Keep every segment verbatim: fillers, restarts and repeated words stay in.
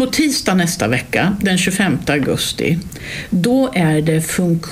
På tisdag nästa vecka, den tjugofemte augusti, då är det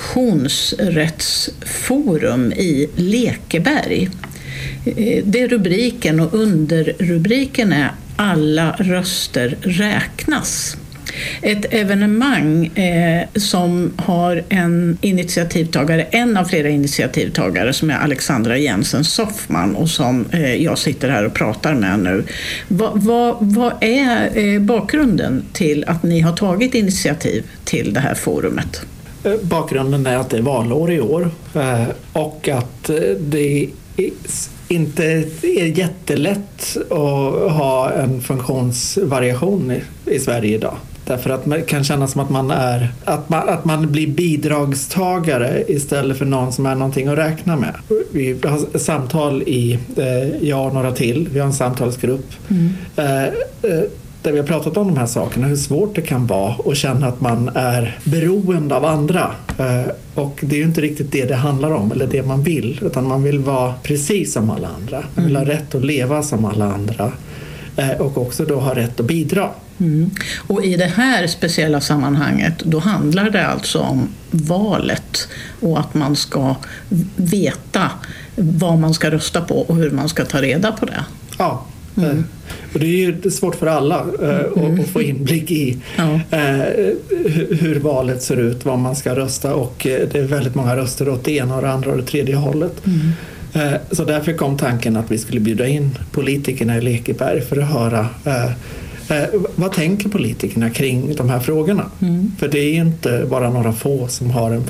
funktionsrättsforum i Lekeberg. Det är rubriken och underrubriken är Alla röster räknas. Ett evenemang eh, som har en initiativtagare, en av flera initiativtagare som är Alexandra Jensen Soffman och som eh, jag sitter här och pratar med nu. Va, va, vad är eh, bakgrunden till att ni har tagit initiativ till det här forumet? Bakgrunden är att det är valår i år eh, och att det inte är jättelätt att ha en funktionsvariation i, i Sverige idag. Därför att det kan kännas som att man, är, att, man, att man blir bidragstagare istället för någon som är någonting att räkna med. Vi har samtal i, eh, jag och några till, vi har en samtalsgrupp mm. eh, eh, där vi har pratat om de här sakerna, hur svårt det kan vara att känna att man är beroende av andra. Eh, och det är ju inte riktigt det det handlar om, eller det man vill, utan man vill vara precis som alla andra. Man vill ha rätt att leva som alla andra eh, och också då ha rätt att bidra. Mm. Och i det här speciella sammanhanget då handlar det alltså om valet och att man ska veta vad man ska rösta på och hur man ska ta reda på det. Ja, mm. och det är ju svårt för alla mm. att få inblick i ja. hur valet ser ut, vad man ska rösta, och det är väldigt många röster åt det ena och det andra och det tredje hållet. Mm. Så därför kom tanken att vi skulle bjuda in politikerna i Lekeberg för att höra Eh, vad tänker politikerna kring de här frågorna? Mm. För det är inte bara några få som har en